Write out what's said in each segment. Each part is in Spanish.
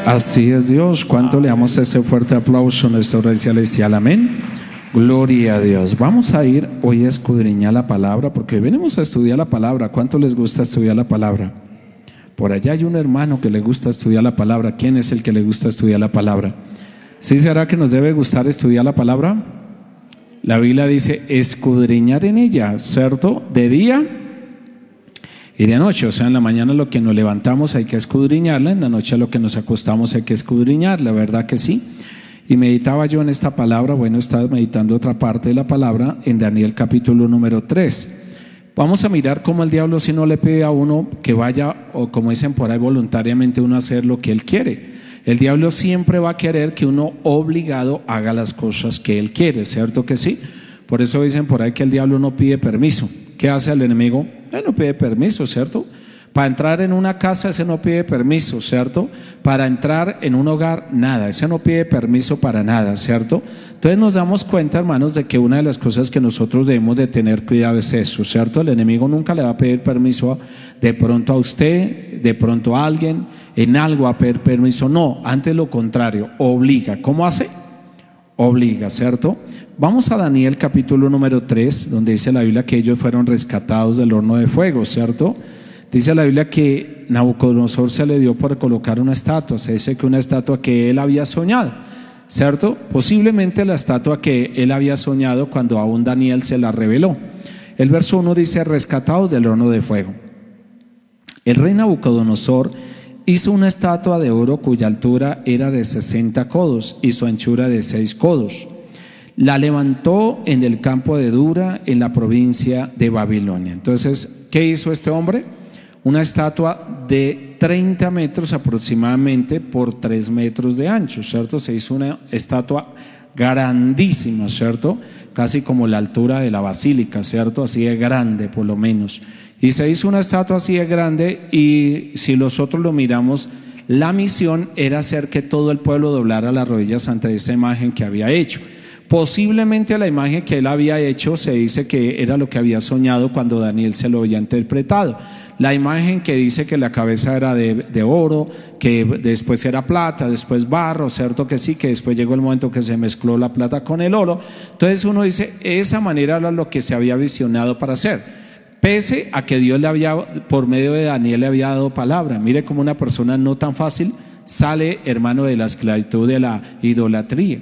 Así es Dios. ¿Cuánto le damos ese fuerte aplauso a nuestro Rey Celestial? Amén. Gloria a Dios. Vamos a ir hoy a escudriñar la palabra, porque hoy venimos a estudiar la palabra. ¿Cuánto les gusta estudiar la palabra? Por allá hay un hermano que le gusta estudiar la palabra. ¿Quién es el que le gusta estudiar la palabra? ¿Sí será que nos debe gustar estudiar la palabra? La Biblia dice escudriñar en ella, ¿cierto? De día y de noche. O sea, en la mañana lo que nos levantamos hay que escudriñarla, en la noche lo que nos acostamos hay que escudriñarla, ¿verdad que sí? Y meditaba yo en esta palabra, bueno, estaba meditando otra parte de la palabra en Daniel capítulo número 3. Vamos a mirar cómo el diablo, si no le pide a uno que vaya, o como dicen por ahí, voluntariamente uno a hacer lo que él quiere. El diablo siempre va a querer que uno obligado haga las cosas que él quiere, ¿cierto que sí? Por eso dicen por ahí que el diablo no pide permiso. ¿Qué hace el enemigo? Él no pide permiso, ¿cierto? Para entrar en una casa, ese no pide permiso, ¿cierto? Para entrar en un hogar, nada, ese no pide permiso para nada, ¿cierto? Entonces nos damos cuenta, hermanos, de que una de las cosas que nosotros debemos de tener cuidado es eso, ¿cierto? El enemigo nunca le va a pedir permiso de pronto a usted, de pronto a alguien, en algo a pedir permiso, no, antes lo contrario, obliga. ¿Cómo hace? Obliga, ¿cierto? Vamos a Daniel capítulo número 3, donde dice la Biblia que ellos fueron rescatados del horno de fuego, ¿cierto? Dice la Biblia que Nabucodonosor se le dio por colocar una estatua. Se dice que una estatua que él había soñado, ¿cierto? Posiblemente la estatua que él había soñado cuando aún Daniel se la reveló. El verso 1 dice: rescatados del horno de fuego. El rey Nabucodonosor hizo una estatua de oro cuya altura era de 60 codos y su anchura de 6 codos. La levantó en el campo de Dura, en la provincia de Babilonia. Entonces, ¿qué hizo este hombre? Una estatua de 30 metros aproximadamente por 3 metros de ancho, ¿cierto? Se hizo una estatua grandísima, ¿cierto? Casi como la altura de la basílica, ¿cierto? Así de grande por lo menos. Y se hizo una estatua así de grande, y si nosotros lo miramos, la misión era hacer que todo el pueblo doblara las rodillas ante esa imagen que había hecho. Posiblemente la imagen que él había hecho se dice que era lo que había soñado cuando Daniel se lo había interpretado. La imagen que dice que la cabeza era de oro, que después era plata, después barro, ¿cierto que sí? Que después llegó el momento que se mezcló la plata con el oro. Entonces uno dice, esa manera era lo que se había visionado para hacer. Pese a que Dios le había, por medio de Daniel, le había dado palabra. Mire cómo una persona no tan fácil sale, hermano, de la esclavitud de la idolatría.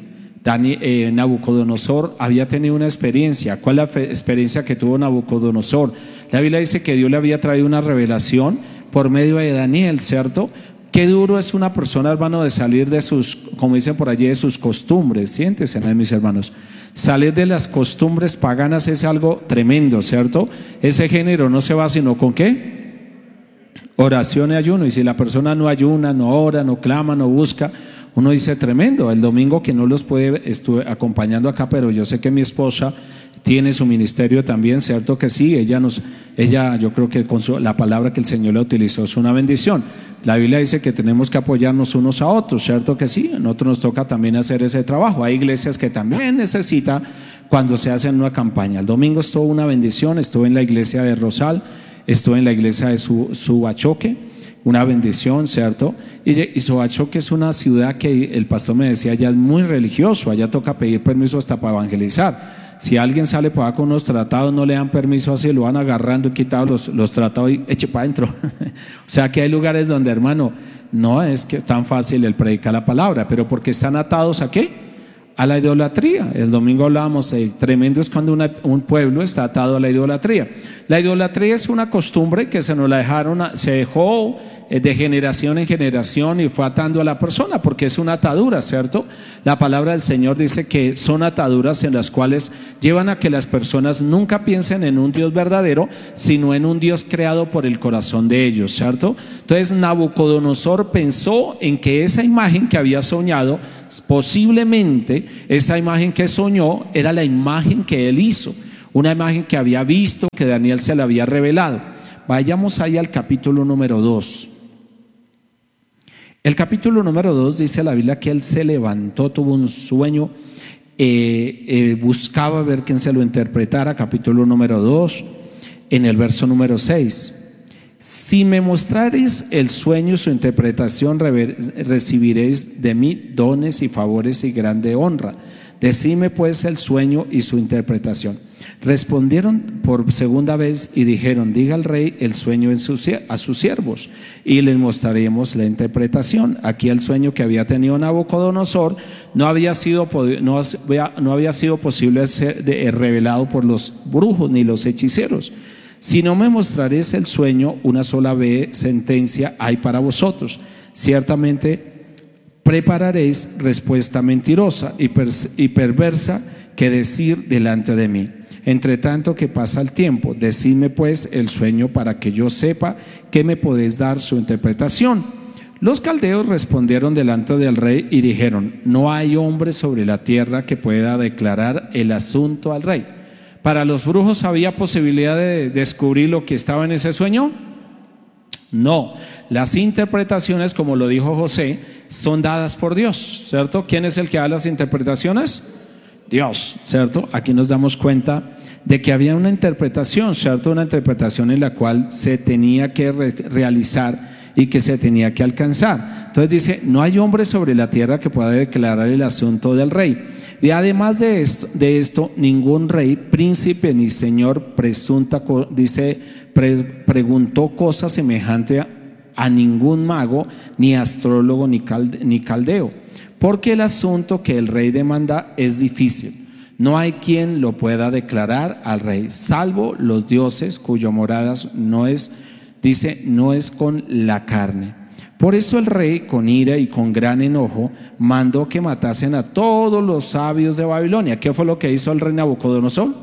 Nabucodonosor había tenido una experiencia. ¿Cuál es la experiencia que tuvo Nabucodonosor? La Biblia dice que Dios le había traído una revelación por medio de Daniel, ¿cierto? Qué duro es una persona, hermano, de salir de sus, como dicen por allí, de sus costumbres. Siéntense, mis hermanos. Salir de las costumbres paganas es algo tremendo, ¿cierto? Ese género no se va sino con ¿qué? Oración y ayuno. Y si la persona no ayuna, no ora, no clama, no busca, uno dice tremendo. El domingo que no los puede, estuve acompañando acá, pero yo sé que mi esposa tiene su ministerio también, ¿cierto que sí? Ella yo creo que con la palabra que el Señor le utilizó es una bendición. La Biblia dice que tenemos que apoyarnos unos a otros, ¿cierto que sí? A nosotros nos toca también hacer ese trabajo. Hay iglesias que también necesitan cuando se hace una campaña. El domingo estuvo una bendición, estuve en la iglesia de Rosal, estuve en la iglesia de Subachoque, una bendición, ¿cierto? Y Subachoque es una ciudad que el pastor me decía, allá es muy religioso, allá toca pedir permiso hasta para evangelizar. Si alguien sale por acá con unos tratados, no le dan permiso así, lo van agarrando y quitando los tratados y eche para adentro. O sea que hay lugares donde, hermano, no es que tan fácil el predicar la palabra, pero porque están atados ¿a qué? A la idolatría. El domingo hablábamos, tremendo es cuando un pueblo está atado a la idolatría. La idolatría es una costumbre que se dejó de generación en generación y fue atando a la persona, porque es una atadura, ¿cierto? La palabra del Señor dice que son ataduras en las cuales llevan a que las personas nunca piensen en un Dios verdadero, sino en un Dios creado por el corazón de ellos, ¿cierto? Entonces Nabucodonosor pensó en que esa imagen que había soñado, posiblemente esa imagen que soñó era la imagen que él hizo, una imagen que había visto, que Daniel se le había revelado. Vayamos ahí al capítulo número 2. El capítulo número 2 dice la Biblia que él se levantó, tuvo un sueño, buscaba ver quién se lo interpretara. Capítulo número 2, en el verso número 6. Si me mostrareis el sueño y su interpretación, recibiréis de mí dones y favores y grande honra. Decidme pues el sueño y su interpretación. Respondieron por segunda vez y dijeron: diga al rey el sueño a sus siervos y les mostraremos la interpretación. Aquí el sueño que había tenido Nabucodonosor no había sido posible ser revelado por los brujos ni los hechiceros. Si no me mostraréis el sueño, una sola sentencia hay para vosotros. Ciertamente prepararéis respuesta mentirosa y perversa que decir delante de mí. Entre tanto que pasa el tiempo, decidme pues el sueño para que yo sepa que me podéis dar su interpretación. Los caldeos respondieron delante del rey y dijeron: no hay hombre sobre la tierra que pueda declarar el asunto al rey. ¿Para los brujos había posibilidad de descubrir lo que estaba en ese sueño? No, las interpretaciones, como lo dijo José, son dadas por Dios, ¿cierto? ¿Quién es el que da las interpretaciones? Dios, ¿cierto? Aquí nos damos cuenta de que había una interpretación, ¿cierto? Una interpretación en la cual se tenía que realizar y que se tenía que alcanzar. Entonces dice: no hay hombre sobre la tierra que pueda declarar el asunto del rey. Y además de esto, ningún rey, príncipe ni señor preguntó cosa semejante a ningún mago, ni astrólogo, ni caldeo, porque el asunto que el rey demanda es difícil. No hay quien lo pueda declarar al rey, salvo los dioses cuya morada no es con la carne. Por eso el rey, con ira y con gran enojo, mandó que matasen a todos los sabios de Babilonia. ¿Qué fue lo que hizo el rey Nabucodonosor?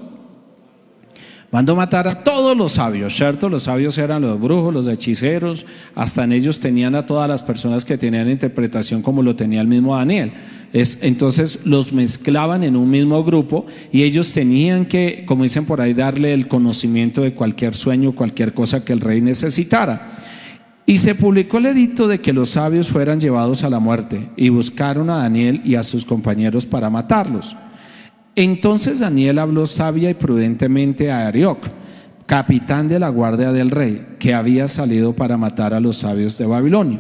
Mandó matar a todos los sabios, ¿cierto? Los sabios eran los brujos, los hechiceros, hasta en ellos tenían a todas las personas que tenían interpretación, como lo tenía el mismo Daniel. Entonces los mezclaban en un mismo grupo y ellos tenían que, como dicen por ahí, darle el conocimiento de cualquier sueño, cualquier cosa que el rey necesitara. Y se publicó el edicto de que los sabios fueran llevados a la muerte, y buscaron a Daniel y a sus compañeros para matarlos. Entonces Daniel habló sabia y prudentemente a Arioc, capitán de la guardia del rey, que había salido para matar a los sabios de Babilonia.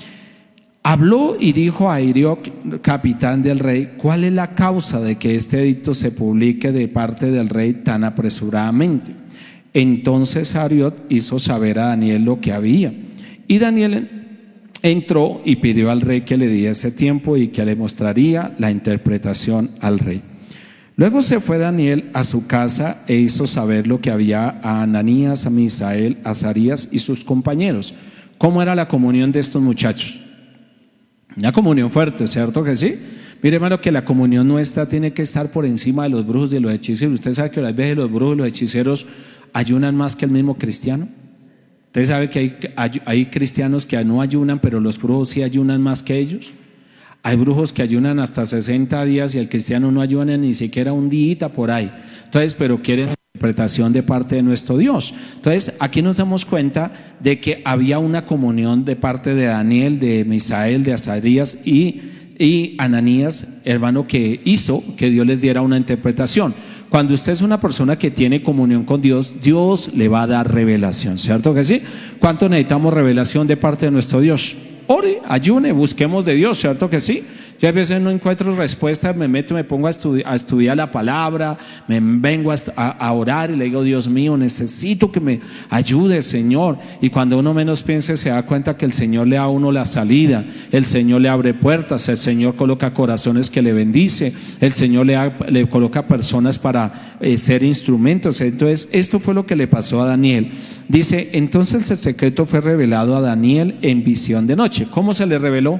Habló y dijo a Arioc, capitán del rey: ¿cuál es la causa de que este edicto se publique de parte del rey tan apresuradamente? Entonces Arioc hizo saber a Daniel lo que había. Y Daniel entró y pidió al rey que le diese tiempo y que le mostraría la interpretación al rey. Luego se fue Daniel a su casa e hizo saber lo que había a Ananías, a Misael, a Azarías y sus compañeros. ¿Cómo era la comunión de estos muchachos? Una comunión fuerte, ¿cierto que sí? Mire, hermano, que la comunión nuestra tiene que estar por encima de los brujos y de los hechiceros. Usted sabe que a veces los brujos y los hechiceros ayunan más que el mismo cristiano. Usted sabe que hay cristianos que no ayunan, pero los brujos sí ayunan más que ellos. Hay brujos que ayunan hasta 60 días y el cristiano no ayuna ni siquiera un día por ahí. Entonces, pero quieren interpretación de parte de nuestro Dios. Entonces, aquí nos damos cuenta de que había una comunión de parte de Daniel, de Misael, de Azarías y Ananías, hermano, que hizo que Dios les diera una interpretación. Cuando usted es una persona que tiene comunión con Dios, Dios le va a dar revelación, ¿cierto que sí? ¿Cuánto necesitamos revelación de parte de nuestro Dios? Ore, ayune, busquemos de Dios, ¿cierto que sí? Yo a veces no encuentro respuestas, me pongo a estudiar la palabra, me vengo a orar y le digo: Dios mío, necesito que me ayude, Señor. Y cuando uno menos piense, se da cuenta que el Señor le da a uno la salida, el Señor le abre puertas, el Señor coloca corazones que le bendice, el Señor le coloca personas para ser instrumentos. Entonces, esto fue lo que le pasó a Daniel. Dice: entonces el secreto fue revelado a Daniel en visión de noche. ¿Cómo se le reveló?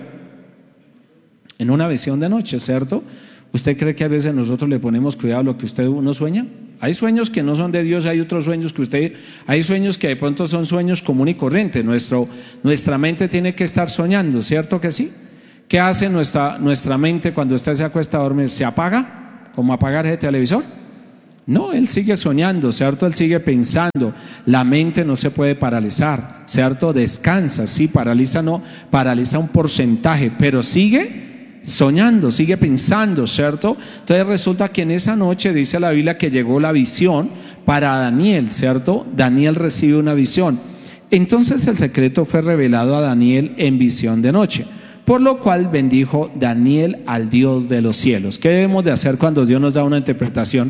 En una visión de noche, ¿cierto? ¿Usted cree que a veces nosotros le ponemos cuidado a lo que uno sueña? Hay sueños que no son de Dios, hay otros sueños hay sueños que de pronto son sueños común y corriente. Nuestra mente tiene que estar soñando, ¿cierto que sí? ¿Qué hace nuestra mente cuando usted se acuesta a dormir? ¿Se apaga? ¿Como apagar ese televisor? No, él sigue soñando, ¿cierto? Él sigue pensando. La mente no se puede paralizar, ¿cierto? Descansa, sí, paraliza un porcentaje, pero sigue soñando, sigue pensando, ¿cierto? Entonces resulta que en esa noche dice la Biblia que llegó la visión para Daniel, ¿cierto? Daniel recibe una visión. Entonces el secreto fue revelado a Daniel en visión de noche, por lo cual bendijo Daniel al Dios de los cielos. ¿Qué debemos de hacer cuando Dios nos da una interpretación?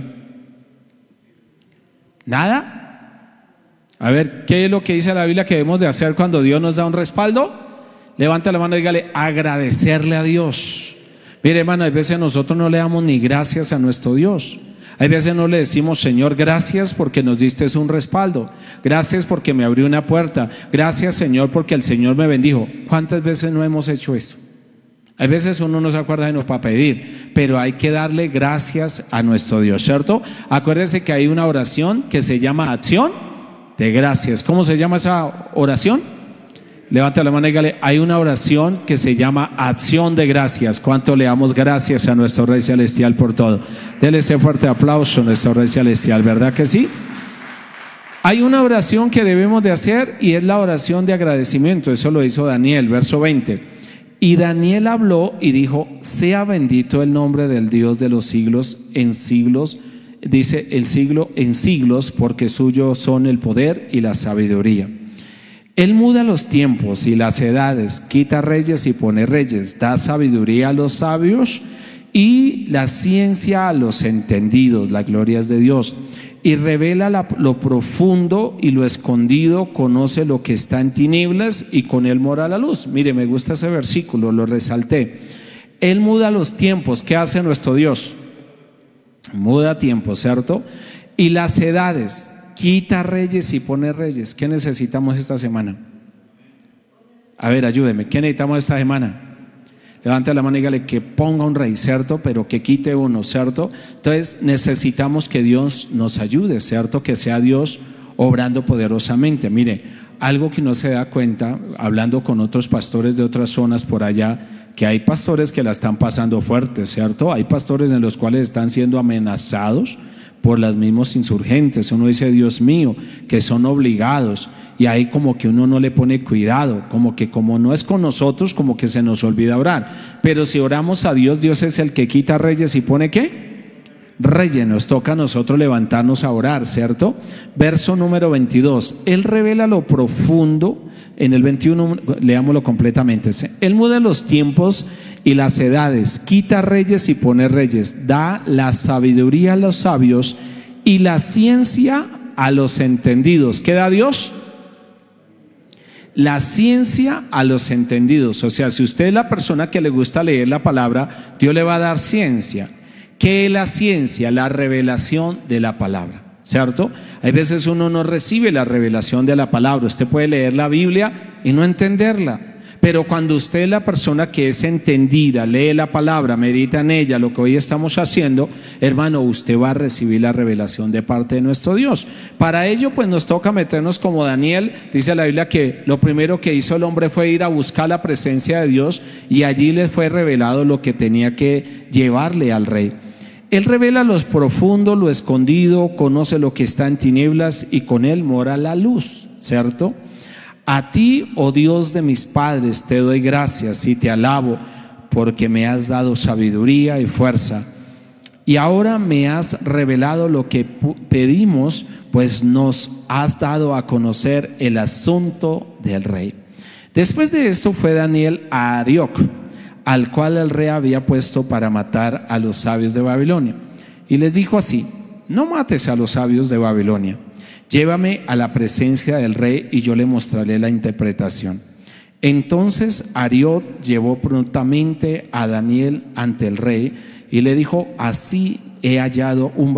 ¿Nada? A ver, ¿qué es lo que dice la Biblia que debemos de hacer cuando Dios nos da un respaldo? Levanta la mano y dígale, agradecerle a Dios. Mire, hermano, a veces nosotros no le damos ni gracias a nuestro Dios. Hay veces no le decimos, Señor, gracias porque nos diste un respaldo. Gracias porque me abrió una puerta. Gracias, Señor, porque el Señor me bendijo. ¿Cuántas veces no hemos hecho eso? Hay veces uno no se acuerda de nosotros para pedir, pero hay que darle gracias a nuestro Dios, ¿cierto? Acuérdense que hay una oración que se llama acción de gracias. ¿Cómo se llama esa oración? Levanta la mano y dígale, hay una oración que se llama acción de gracias. ¿Cuánto le damos gracias a nuestro Rey Celestial por todo? Dele ese fuerte aplauso a nuestro Rey Celestial, ¿verdad que sí? Hay una oración que debemos de hacer y es la oración de agradecimiento. Eso lo hizo Daniel, verso 20. Y Daniel habló y dijo, sea bendito el nombre del Dios de los siglos en siglos. Dice el siglo en siglos, porque suyo son el poder y la sabiduría. Él muda los tiempos y las edades, quita reyes y pone reyes, da sabiduría a los sabios y la ciencia a los entendidos, la gloria es de Dios, y revela lo profundo y lo escondido, conoce lo que está en tinieblas y con él mora la luz. Mire, me gusta ese versículo, lo resalté. Él muda los tiempos. ¿Qué hace nuestro Dios? Muda tiempos, ¿cierto? Y las edades, quita reyes y pone reyes. ¿Qué necesitamos esta semana? A ver, ayúdeme. ¿Qué necesitamos esta semana? Levante la mano y dígale que ponga un rey, ¿cierto? Pero que quite uno, ¿cierto? Entonces necesitamos que Dios nos ayude, ¿cierto? Que sea Dios obrando poderosamente. Mire, algo que no se da cuenta, hablando con otros pastores de otras zonas por allá, que hay pastores que la están pasando fuerte, ¿cierto? Hay pastores en los cuales están siendo amenazados por los mismos insurgentes. Uno dice, Dios mío, que son obligados, y ahí como que uno no le pone cuidado, como que como no es con nosotros, como que se nos olvida orar. Pero si oramos a Dios, Dios es el que quita reyes y pone ¿qué? Reyes. Nos toca a nosotros levantarnos a orar, ¿cierto? Verso número 22, Él revela lo profundo. En el 21, leámoslo completamente. Él muda los tiempos y las edades, quita reyes y pone reyes, da la sabiduría a los sabios y la ciencia a los entendidos. ¿Qué da Dios? La ciencia a los entendidos. O sea, si usted es la persona que le gusta leer la palabra, Dios le va a dar ciencia. ¿Qué es la ciencia? La revelación de la palabra, ¿cierto? Hay veces uno no recibe la revelación de la palabra. Usted puede leer la Biblia y no entenderla. Pero cuando usted es la persona que es entendida, lee la palabra, medita en ella, lo que hoy estamos haciendo, hermano, usted va a recibir la revelación de parte de nuestro Dios. Para ello, pues nos toca meternos como Daniel. Dice la Biblia que lo primero que hizo el hombre fue ir a buscar la presencia de Dios, y allí le fue revelado lo que tenía que llevarle al rey. Él revela lo profundo, lo escondido, conoce lo que está en tinieblas y con él mora la luz, ¿cierto? A ti, oh Dios de mis padres, te doy gracias y te alabo, porque me has dado sabiduría y fuerza. Y ahora me has revelado lo que pedimos, pues nos has dado a conocer el asunto del rey. Después de esto fue Daniel a Arioc, al cual el rey había puesto para matar a los sabios de Babilonia. Y les dijo así: no mates a los sabios de Babilonia. Llévame a la presencia del rey y yo le mostraré la interpretación. Entonces Arioc llevó prontamente a Daniel ante el rey y le dijo: así he hallado un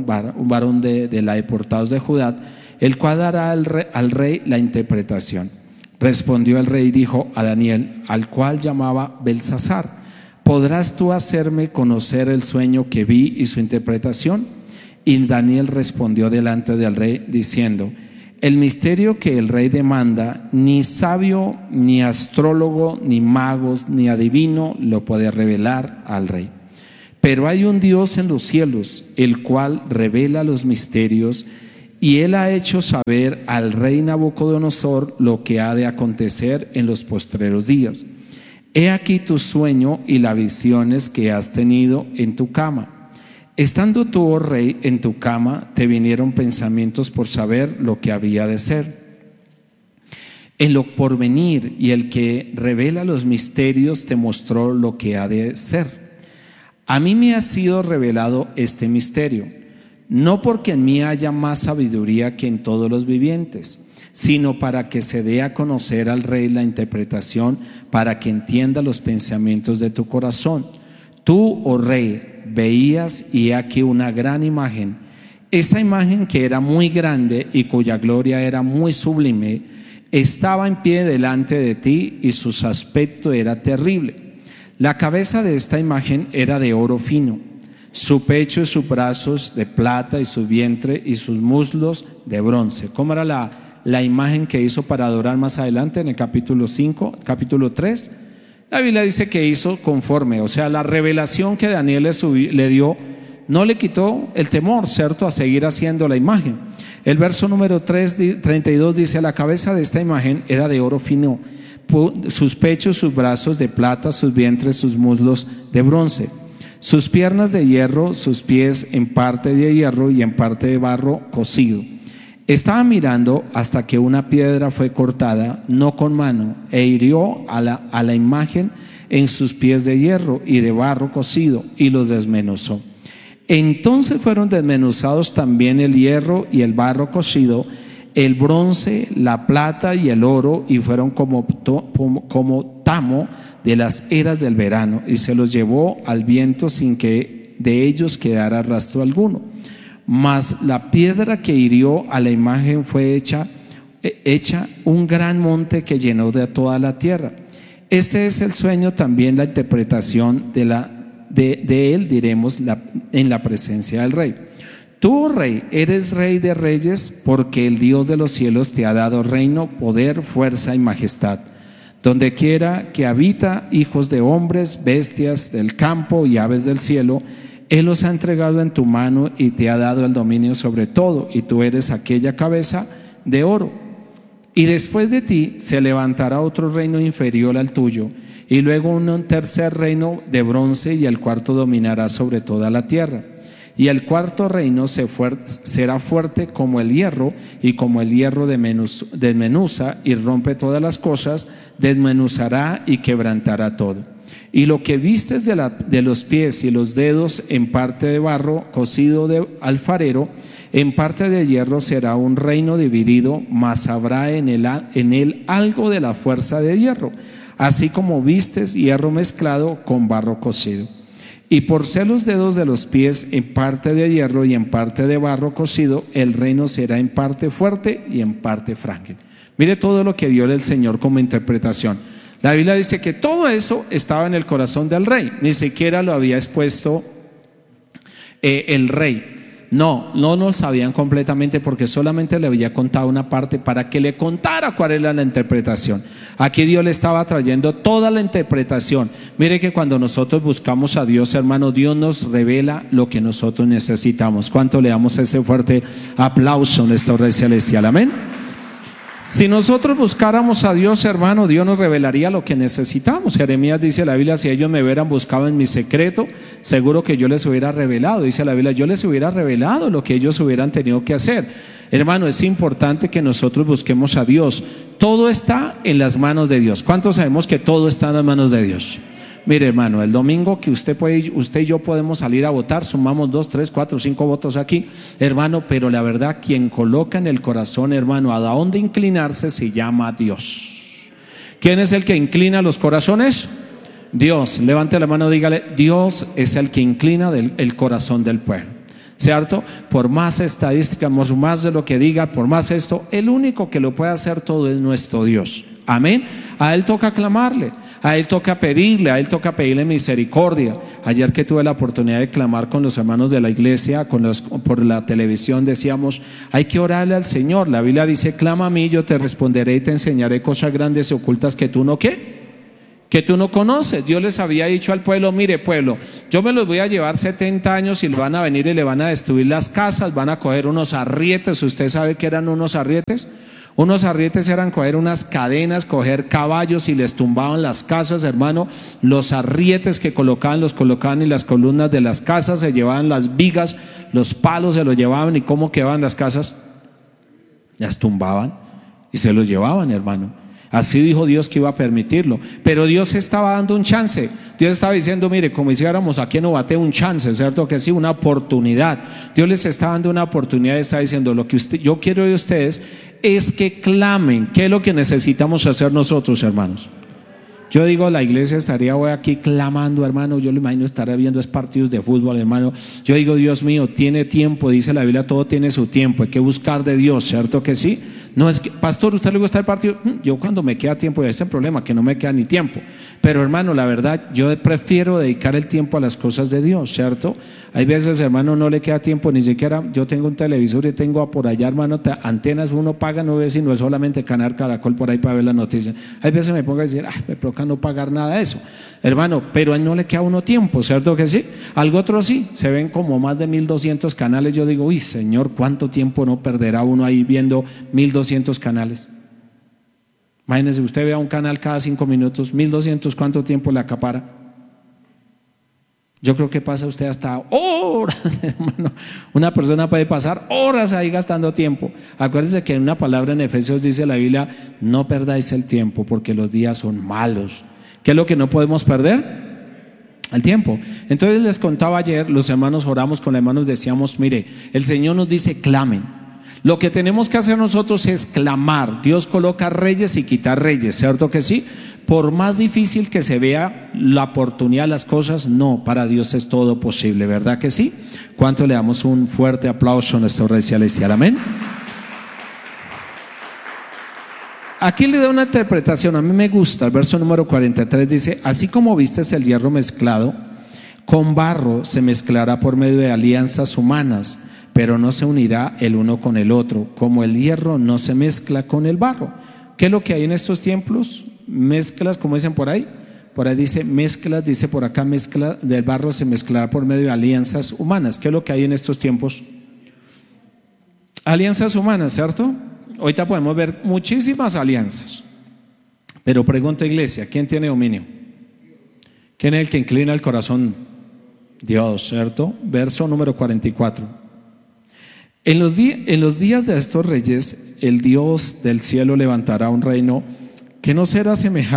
varón de la deportados de Judá, el cual dará al rey la interpretación. Respondió el rey y dijo a Daniel, al cual llamaba Belsasar: ¿podrás tú hacerme conocer el sueño que vi y su interpretación? Y Daniel respondió delante del rey diciendo: el misterio que el rey demanda, ni sabio, ni astrólogo, ni magos, ni adivino lo puede revelar al rey. Pero hay un Dios en los cielos, el cual revela los misterios, y él ha hecho saber al rey Nabucodonosor lo que ha de acontecer en los postreros días. He aquí tu sueño y las visiones que has tenido en tu cama. Estando tú, oh rey, en tu cama, te vinieron pensamientos por saber lo que había de ser. en lo porvenir, y el que revela los misterios te mostró lo que ha de ser. A mí me ha sido revelado este misterio, no porque en mí haya más sabiduría que en todos los vivientes, sino para que se dé a conocer al rey la interpretación, para que entienda los pensamientos de tu corazón. Tú, oh rey, veías y he aquí una gran imagen. Esa imagen, que era muy grande y cuya gloria era muy sublime, estaba en pie delante de ti, y su aspecto era terrible. La cabeza de esta imagen era de oro fino, su pecho y sus brazos de plata, y su vientre y sus muslos de bronce. ¿Cómo era la imagen que hizo para adorar más adelante en el capítulo 5, capítulo 3? La Biblia dice que hizo conforme, o sea, la revelación que Daniel le dio no le quitó el temor, ¿cierto?, a seguir haciendo la imagen. El verso número 32 dice: la cabeza de esta imagen era de oro fino, sus pechos, sus brazos de plata, sus vientres, sus muslos de bronce, sus piernas de hierro, sus pies en parte de hierro y en parte de barro cocido. Estaba mirando hasta que una piedra fue cortada, no con mano, e hirió a la imagen en sus pies de hierro y de barro cocido, y los desmenuzó. Entonces fueron desmenuzados también el hierro y el barro cocido, el bronce, la plata y el oro, y fueron como tamo de las eras del verano, y se los llevó al viento sin que de ellos quedara rastro alguno. Mas la piedra que hirió a la imagen fue hecha un gran monte que llenó de toda la tierra. Este es el sueño, también la interpretación de él diremos en la presencia del rey. Tú, rey, eres rey de reyes, porque el Dios de los cielos te ha dado reino, poder, fuerza y majestad. Donde quiera que habita hijos de hombres, bestias del campo y aves del cielo, Él los ha entregado en tu mano y te ha dado el dominio sobre todo, y tú eres aquella cabeza de oro. Y después de ti se levantará otro reino inferior al tuyo, y luego un tercer reino de bronce, y el cuarto dominará sobre toda la tierra. Y el cuarto reino será fuerte como el hierro, y como el hierro desmenuza y rompe todas las cosas, desmenuzará y quebrantará todo. Y lo que vistes de los pies y los dedos, en parte de barro cocido de alfarero, en parte de hierro, será un reino dividido, mas habrá en él algo de la fuerza de hierro, así como vistes hierro mezclado con barro cocido. Y por ser los dedos de los pies en parte de hierro y en parte de barro cocido, el reino será en parte fuerte y en parte frágil. Mire todo lo que dio el Señor como interpretación. La Biblia dice que todo eso estaba en el corazón del rey, ni siquiera lo había expuesto el rey. No lo sabían completamente, porque solamente le había contado una parte para que le contara cuál era la interpretación. Aquí Dios le estaba trayendo toda la interpretación. Mire que cuando nosotros buscamos a Dios, hermano, Dios nos revela lo que nosotros necesitamos. ¿Cuánto le damos ese fuerte aplauso en esta hora celestial? Amén. Si nosotros buscáramos a Dios, hermano, Dios nos revelaría lo que necesitamos. Jeremías dice la Biblia: si ellos me hubieran buscado en mi secreto, seguro que yo les hubiera revelado. Dice la Biblia: yo les hubiera revelado lo que ellos hubieran tenido que hacer. Hermano, es importante que nosotros busquemos a Dios. Todo está en las manos de Dios. ¿Cuántos sabemos que todo está en las manos de Dios? Mire, hermano, el domingo que usted y yo podemos salir a votar, sumamos 2, 3, 4, 5 votos aquí, hermano, pero la verdad, quien coloca en el corazón, hermano, a dónde inclinarse, se llama Dios. ¿Quién es el que inclina los corazones? Dios. Levante la mano, dígale: Dios es el que inclina el corazón del pueblo, ¿cierto? Por más estadísticas, por más de lo que diga, por más esto, el único que lo puede hacer todo es nuestro Dios. Amén. A Él toca clamarle, a Él toca pedirle, a Él toca pedirle misericordia. Ayer que tuve la oportunidad de clamar con los hermanos de la iglesia, por la televisión, decíamos: hay que orarle al Señor. La Biblia dice: clama a mí, yo te responderé y te enseñaré cosas grandes y ocultas que tú no conoces. Dios les había dicho al pueblo: mire, pueblo, yo me los voy a llevar 70 años y van a venir y le van a destruir las casas, van a coger unos arrietes. ¿Usted sabe qué eran unos arrietes? Unos arrietes eran coger unas cadenas, coger caballos y les tumbaban las casas, hermano. Los arrietes que los colocaban en las columnas de las casas, se llevaban las vigas, los palos se los llevaban. ¿Y cómo quedaban las casas? Las tumbaban y se los llevaban, hermano. Así dijo Dios que iba a permitirlo. Pero Dios estaba dando un chance. Dios estaba diciendo, mire, como hiciéramos aquí en Ovaté, un chance, ¿cierto? Que sí, una oportunidad. Dios les está dando una oportunidad y está diciendo, lo que yo quiero de ustedes es que clamen. ¿Qué es lo que necesitamos hacer nosotros, hermanos? Yo digo, la iglesia estaría hoy aquí clamando, hermano. Yo lo imagino estar viendo partidos de fútbol, hermano. Yo digo, Dios mío, tiene tiempo, dice la Biblia, todo tiene su tiempo. Hay que buscar de Dios, ¿cierto que sí? No es que, pastor, ¿usted le gusta el partido? Yo cuando me queda tiempo, ese es el problema, que no me queda ni tiempo. Pero hermano, la verdad, yo prefiero dedicar el tiempo a las cosas de Dios, ¿cierto? Hay veces, hermano, no le queda tiempo, ni siquiera, yo tengo un televisor y tengo por allá, hermano, antenas, uno paga, no ve, sino es solamente Canal Caracol por ahí para ver las noticias. Hay veces me pongo a decir, me provoca no pagar nada de eso, hermano, pero no le queda a uno tiempo, ¿cierto que sí? Algo otro sí, se ven como más de 1200 canales. Yo digo, uy, Señor, ¿cuánto tiempo no perderá uno ahí viendo 1200 canales? Imagínese, usted vea un canal cada 5 minutos, 1200, ¿cuánto tiempo le acapara? Yo creo que pasa usted hasta horas, hermano. Una persona puede pasar horas ahí gastando tiempo. Acuérdense que en una palabra en Efesios dice la Biblia, no perdáis el tiempo porque los días son malos. ¿Qué es lo que no podemos perder? El tiempo. Entonces les contaba ayer, los hermanos oramos con los hermanos, decíamos, mire, el Señor nos dice clamen. Lo que tenemos que hacer nosotros es clamar. Dios coloca reyes y quita reyes, ¿cierto que sí? Por más difícil que se vea la oportunidad, las cosas, no, para Dios es todo posible, ¿verdad que sí? ¿Cuánto le damos un fuerte aplauso a nuestro Rey Celestial? Amén. Aquí le da una interpretación, a mí me gusta, el verso número 43 dice, así como vistes el hierro mezclado, con barro se mezclará por medio de alianzas humanas, pero no se unirá el uno con el otro, como el hierro no se mezcla con el barro. ¿Qué es lo que hay en estos tiempos? Mezclas, como dicen por ahí dice mezclas, dice por acá mezcla del barro se mezclará por medio de alianzas humanas. ¿Qué es lo que hay en estos tiempos? Alianzas humanas, ¿cierto? Ahorita podemos ver muchísimas alianzas, pero pregunta, iglesia, ¿quién tiene dominio? ¿Quién es el que inclina el corazón? Dios, ¿cierto? Verso número 44. En los días de estos reyes, el Dios del cielo levantará un reino que no será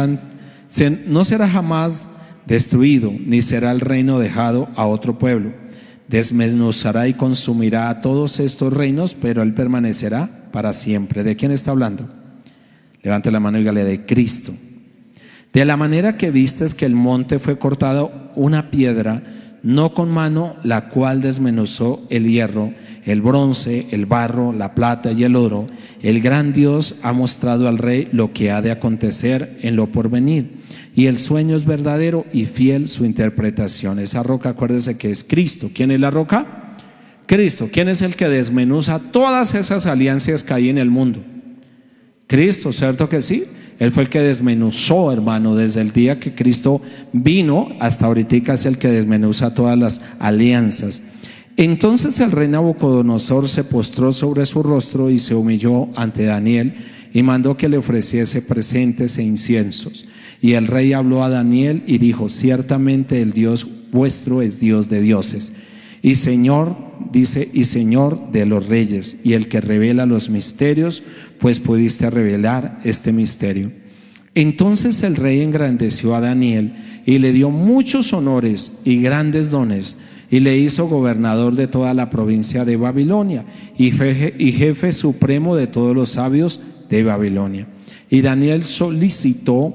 no será jamás destruido, ni será el reino dejado a otro pueblo. Desmenuzará y consumirá a todos estos reinos, pero él permanecerá para siempre. ¿De quién está hablando? Levante la mano y dígale, de Cristo. De la manera que vistes que el monte fue cortado una piedra, no con mano, la cual desmenuzó el hierro, el bronce, el barro, la plata y el oro, el gran Dios ha mostrado al rey lo que ha de acontecer en lo porvenir, y el sueño es verdadero y fiel su interpretación. Esa roca, acuérdese que es Cristo. ¿Quién es la roca? Cristo. ¿Quién es el que desmenuza todas esas alianzas que hay en el mundo? Cristo, ¿cierto que sí? Él fue el que desmenuzó, hermano, desde el día que Cristo vino hasta ahorita es el que desmenuza todas las alianzas. Entonces el rey Nabucodonosor se postró sobre su rostro y se humilló ante Daniel y mandó que le ofreciese presentes e inciensos. Y el rey habló a Daniel y dijo, ciertamente el Dios vuestro es Dios de dioses y Señor, dice, y Señor de los reyes, y el que revela los misterios, pues pudiste revelar este misterio. Entonces el rey engrandeció a Daniel y le dio muchos honores y grandes dones, y le hizo gobernador de toda la provincia de Babilonia y jefe supremo de todos los sabios de Babilonia. Y Daniel solícito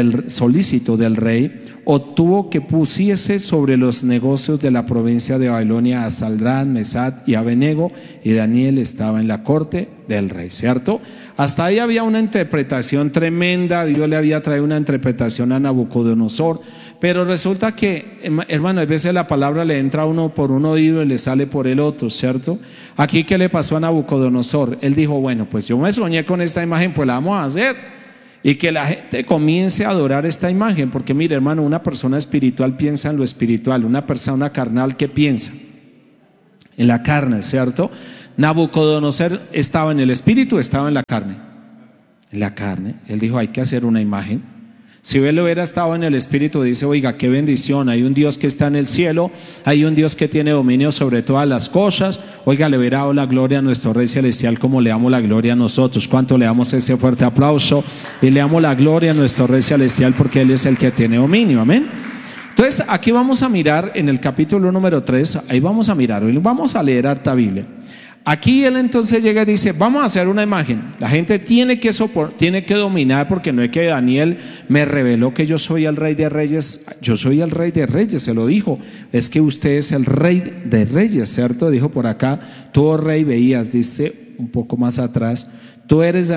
del rey obtuvo que pusiese sobre los negocios de la provincia de Babilonia a Sadrach, Mesach y Abednego, y Daniel estaba en la corte del rey, ¿cierto? Hasta ahí había una interpretación tremenda. Dios le había traído una interpretación a Nabucodonosor, pero resulta que, hermano, a veces la palabra le entra a uno por un oído y le sale por el otro, ¿cierto? Aquí, ¿qué le pasó a Nabucodonosor? Él dijo, bueno, pues yo me soñé con esta imagen, pues la vamos a hacer. Y que la gente comience a adorar esta imagen, porque mire, hermano, una persona espiritual piensa en lo espiritual, una persona carnal, ¿qué piensa? En la carne, ¿cierto? Nabucodonosor estaba en el espíritu, estaba en la carne. En la carne. Él dijo, hay que hacer una imagen. Si él hubiera estado en el Espíritu, dice, oiga, qué bendición, hay un Dios que está en el cielo, hay un Dios que tiene dominio sobre todas las cosas. Oiga, le hubiera dado la gloria a nuestro Rey Celestial como le damos la gloria a nosotros. ¿Cuánto le damos ese fuerte aplauso? Y le damos la gloria a nuestro Rey Celestial porque Él es el que tiene dominio, amén. Entonces, aquí vamos a mirar en el capítulo número 3, ahí vamos a mirar, hoy vamos a leer harta Biblia. Aquí él entonces llega y dice, vamos a hacer una imagen. La gente tiene que dominar, porque no es que Daniel me reveló que yo soy el Rey de Reyes. Yo soy el Rey de Reyes, se lo dijo. Es que usted es el Rey de Reyes, ¿cierto? Dijo por acá, tú, oh Rey, veías, dice un poco más atrás, tú eres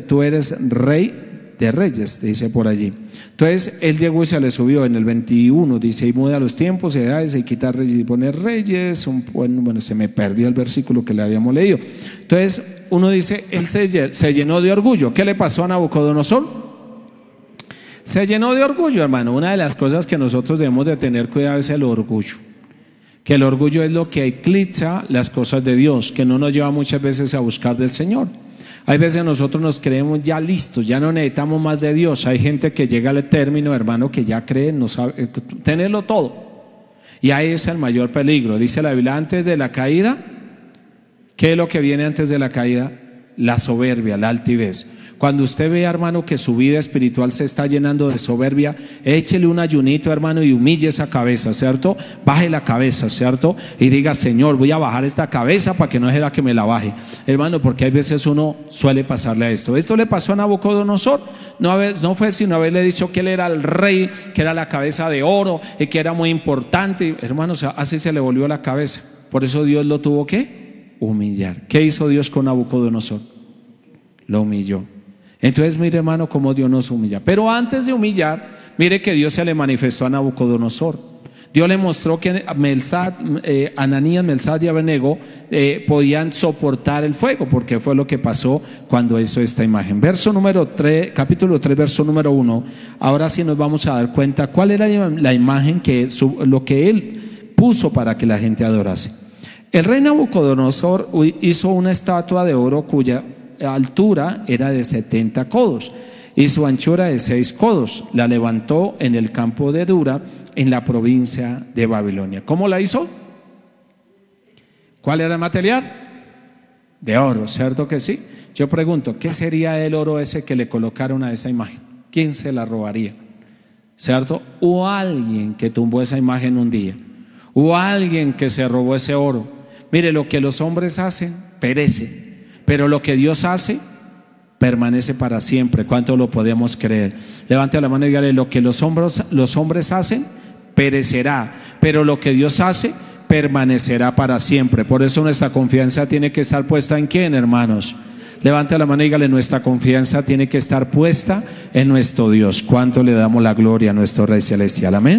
Rey de Reyes, dice por allí. Entonces él llegó y se le subió en el 21, dice, y muda los tiempos, edades, y quita reyes y pone reyes. Bueno, se me perdió el versículo que le habíamos leído. Entonces uno dice, él se llenó de orgullo. ¿Qué le pasó a Nabucodonosor? Se llenó de orgullo, hermano. Una de las cosas que nosotros debemos de tener cuidado es el orgullo. Que el orgullo es lo que eclipsa las cosas de Dios, que no nos lleva muchas veces a buscar del Señor. Hay veces nosotros nos creemos ya listos, ya no necesitamos más de Dios. Hay gente que llega al término, hermano, que ya cree, no sabe tenerlo todo. Y ahí es el mayor peligro. Dice la Biblia, antes de la caída, ¿qué es lo que viene antes de la caída? La soberbia, la altivez. Cuando usted ve, hermano, que su vida espiritual se está llenando de soberbia, échele un ayunito, hermano, y humille esa cabeza, ¿cierto? Baje la cabeza, ¿cierto? Y diga, Señor, voy a bajar esta cabeza para que no sea que me la baje, hermano, porque hay veces uno suele pasarle a esto. Esto le pasó a Nabucodonosor. No fue sino haberle dicho que él era el rey, que era la cabeza de oro y que era muy importante. Hermano, así se le volvió la cabeza. Por eso Dios lo tuvo que humillar. ¿Qué hizo Dios con Nabucodonosor? Lo humilló. Entonces mire, hermano, cómo Dios nos humilla. Pero antes de humillar, mire que Dios se le manifestó a Nabucodonosor. Dios le mostró que Ananías, Melzad y Abednego podían soportar el fuego, porque fue lo que pasó cuando hizo esta imagen. Capítulo 3, verso número 1. Ahora sí nos vamos a dar cuenta cuál era la imagen, lo que él puso para que la gente adorase. El rey Nabucodonosor hizo una estatua de oro cuya altura era de 70 codos y su anchura de 6 codos. La levantó en el campo de Dura, en la provincia de Babilonia. ¿Cómo la hizo? ¿Cuál era el material? De oro, ¿cierto que sí? Yo pregunto, ¿qué sería el oro ese que le colocaron a esa imagen? ¿Quién se la robaría? ¿Cierto? O alguien que tumbó esa imagen un día, o alguien que se robó ese oro. Mire, lo que los hombres hacen perece, pero lo que Dios hace permanece para siempre. ¿Cuánto lo podemos creer? Levante la mano y dígale, lo que los hombres hacen perecerá, pero lo que Dios hace permanecerá para siempre. Por eso nuestra confianza tiene que estar puesta ¿en quién, hermanos? Levante la mano y dígale, nuestra confianza tiene que estar puesta en nuestro Dios. ¿Cuánto le damos la gloria a nuestro Rey Celestial? Amén.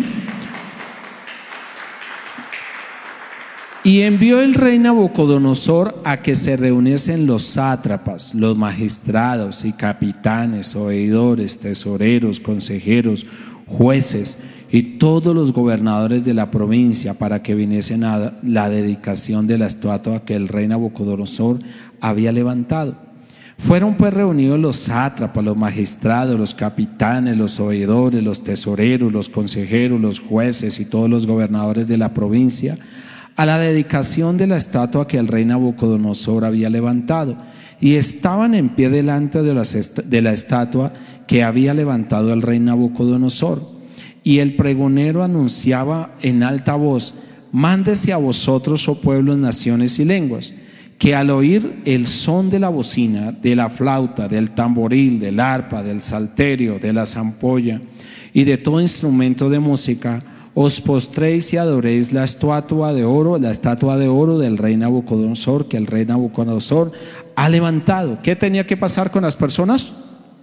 Y envió el rey Nabucodonosor a que se reuniesen los sátrapas, los magistrados y capitanes, oidores, tesoreros, consejeros, jueces y todos los gobernadores de la provincia, para que viniesen a la dedicación de la estatua que el rey Nabucodonosor había levantado. Fueron pues reunidos los sátrapas, los magistrados, los capitanes, los oidores, los tesoreros, los consejeros, los jueces y todos los gobernadores de la provincia a la dedicación de la estatua que el rey Nabucodonosor había levantado, y estaban en pie delante de la estatua que había levantado el rey Nabucodonosor. Y el pregonero anunciaba en alta voz: mándese a vosotros, oh pueblos, naciones y lenguas, que al oír el son de la bocina, de la flauta, del tamboril, del arpa, del salterio, de la zampolla y de todo instrumento de música, os postréis y adoréis la estatua de oro del rey Nabucodonosor, que el rey Nabucodonosor ha levantado. ¿Qué tenía que pasar con las personas?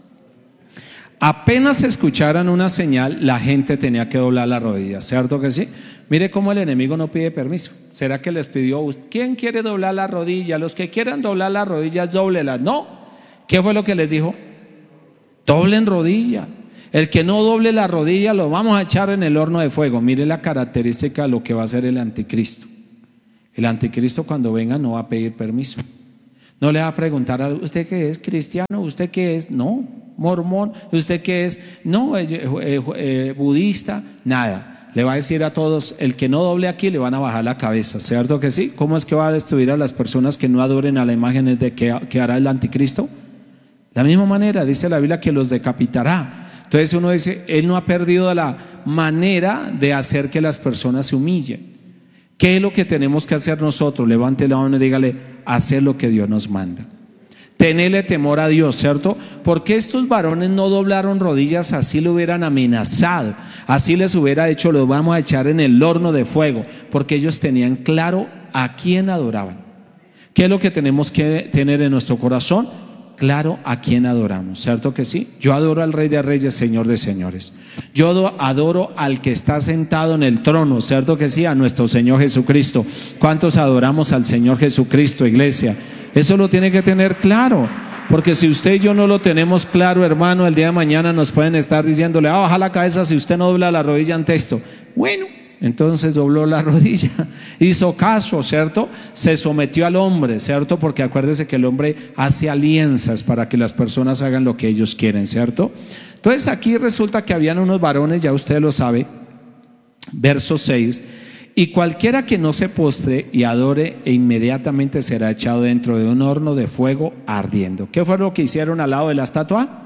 Apenas escucharan una señal, la gente tenía que doblar la rodilla, ¿cierto que sí? Mire cómo el enemigo no pide permiso. ¿Será que les pidió, quién quiere doblar la rodilla? Los que quieran doblar las rodillas, dóblelas. No. ¿Qué fue lo que les dijo? Doblen rodilla. El que no doble la rodilla lo vamos a echar en el horno de fuego. Mire la característica de lo que va a hacer el anticristo. El anticristo, cuando venga, no va a pedir permiso. No le va a preguntar a usted qué es cristiano, usted qué es. No, mormón, ¿usted qué es? No, budista, nada. Le va a decir a todos, el que no doble aquí le van a bajar la cabeza, ¿cierto que sí? ¿Cómo es que va a destruir a las personas que no adoren a la imagen de que hará el anticristo? De la misma manera, dice la Biblia que los decapitará. Entonces uno dice, él no ha perdido la manera de hacer que las personas se humillen. ¿Qué es lo que tenemos que hacer nosotros? Levante la mano y dígale, hacer lo que Dios nos manda. Tenerle temor a Dios, ¿cierto? Porque estos varones no doblaron rodillas, así lo hubieran amenazado, así les hubiera hecho, los vamos a echar en el horno de fuego, porque ellos tenían claro a quién adoraban. ¿Qué es lo que tenemos que tener en nuestro corazón? Claro a quién adoramos, ¿cierto que sí? Yo adoro al Rey de Reyes, Señor de Señores. Yo adoro al que está sentado en el trono, ¿cierto que sí? A nuestro Señor Jesucristo. ¿Cuántos adoramos al Señor Jesucristo, iglesia? Eso lo tiene que tener claro, porque si usted y yo no lo tenemos claro, hermano, el día de mañana nos pueden estar diciéndole, baja la cabeza si usted no dobla la rodilla ante esto. Bueno, entonces dobló la rodilla, hizo caso, ¿cierto? Se sometió al hombre, ¿cierto? Porque acuérdese que el hombre hace alianzas para que las personas hagan lo que ellos quieren, ¿cierto? Entonces aquí resulta que habían unos varones, ya usted lo sabe, verso 6, y cualquiera que no se postre y adore inmediatamente será echado dentro de un horno de fuego ardiendo. ¿Qué fue lo que hicieron al lado de la estatua?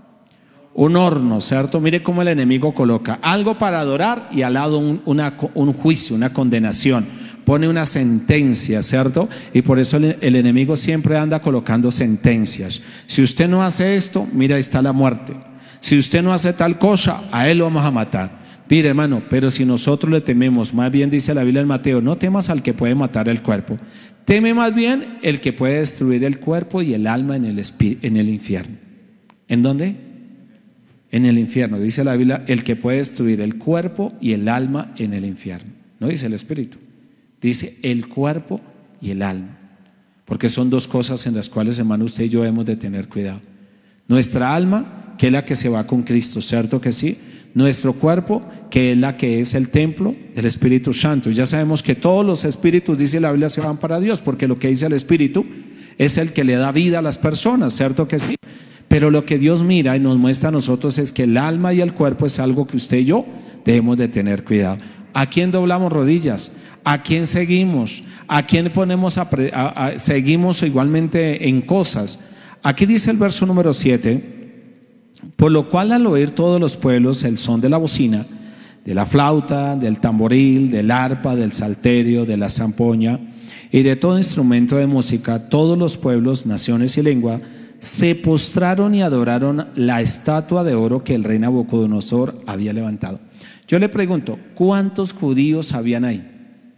Un horno, ¿cierto? Mire cómo el enemigo coloca algo para adorar y al lado un juicio, una condenación. Pone una sentencia, ¿cierto? Y por eso el enemigo siempre anda colocando sentencias. Si usted no hace esto, mira, ahí está la muerte. Si usted no hace tal cosa, a él lo vamos a matar. Mire, hermano, pero si nosotros le tememos, más bien dice la Biblia en Mateo, no temas al que puede matar el cuerpo, teme más bien el que puede destruir el cuerpo y el alma en el infierno. ¿En dónde? En el infierno, dice la Biblia, el que puede destruir el cuerpo y el alma en el infierno. No dice el espíritu, dice el cuerpo y el alma, porque son dos cosas en las cuales, hermano, usted y yo debemos de tener cuidado. Nuestra alma, que es la que se va con Cristo, ¿cierto que sí? Nuestro cuerpo, que es la que es el templo del Espíritu Santo. Ya sabemos que todos los espíritus, dice la Biblia, se van para Dios, porque lo que dice el Espíritu es el que le da vida a las personas, ¿cierto que sí? Pero lo que Dios mira y nos muestra a nosotros es que el alma y el cuerpo es algo que usted y yo debemos de tener cuidado. ¿A quién doblamos rodillas? ¿A quién seguimos? ¿A quién ponemos seguimos igualmente en cosas? Aquí dice el verso número 7, por lo cual al oír todos los pueblos el son de la bocina, de la flauta, del tamboril, del arpa, del salterio, de la zampoña y de todo instrumento de música, todos los pueblos, naciones y lengua se postraron y adoraron la estatua de oro que el rey Nabucodonosor había levantado. Yo le pregunto, ¿cuántos judíos habían ahí?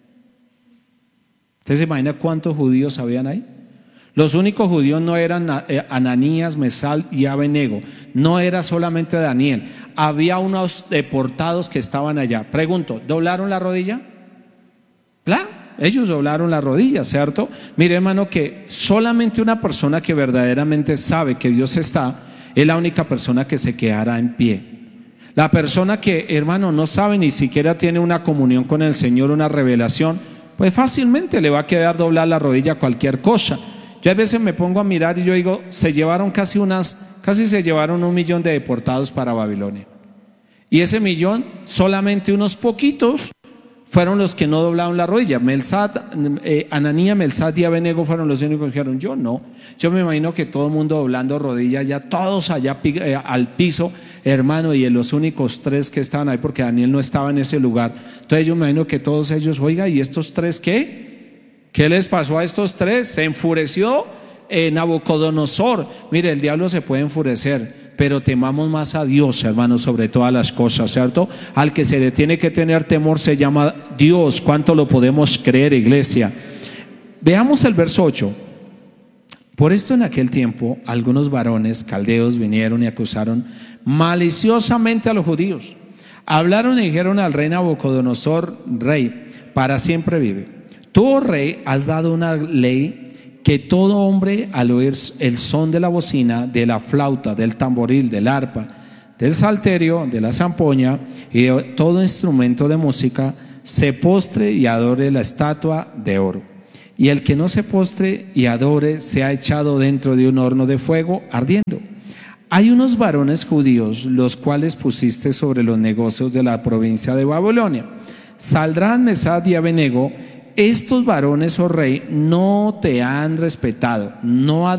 ¿Usted se imagina cuántos judíos habían ahí? Los únicos judíos no eran Ananías, Mesal y Abednego, no era solamente Daniel, había unos deportados que estaban allá. Pregunto, ¿doblaron la rodilla? Claro, ellos doblaron la rodilla, ¿cierto? Mire, hermano, que solamente una persona que verdaderamente sabe que Dios está, es la única persona que se quedará en pie. La persona que, hermano, no sabe ni siquiera tiene una comunión con el Señor, una revelación, pues fácilmente le va a quedar doblar la rodilla a cualquier cosa. Yo a veces me pongo a mirar y yo digo, casi se llevaron 1 millón de deportados para Babilonia. Y ese millón, solamente unos poquitos fueron los que no doblaron la rodilla. Ananías, Mesal y Abednego fueron los únicos que dijeron, yo no. Yo me imagino que todo el mundo doblando rodillas, ya todos allá al piso, hermano, y los únicos 3 que estaban ahí, porque Daniel no estaba en ese lugar. Entonces yo me imagino que todos ellos, oiga, ¿y estos 3 qué? ¿Qué les pasó a estos 3? Se enfureció Nabucodonosor. Mire, el diablo se puede enfurecer, pero temamos más a Dios, hermanos, sobre todas las cosas, ¿cierto? Al que se le tiene que tener temor se llama Dios. ¿Cuánto lo podemos creer, iglesia? Veamos el verso 8. Por esto en aquel tiempo algunos varones caldeos vinieron y acusaron maliciosamente a los judíos. Hablaron y dijeron al rey Nabucodonosor, rey, para siempre vive. Tú, oh rey, has dado una ley que todo hombre al oír el son de la bocina, de la flauta, del tamboril, del arpa, del salterio, de la zampoña y de todo instrumento de música, se postre y adore la estatua de oro. Y el que no se postre y adore sea echado dentro de un horno de fuego ardiendo. Hay unos varones judíos, los cuales pusiste sobre los negocios de la provincia de Babilonia. Saldrán Mesad y Abednego. Estos varones, oh rey, no te han respetado, no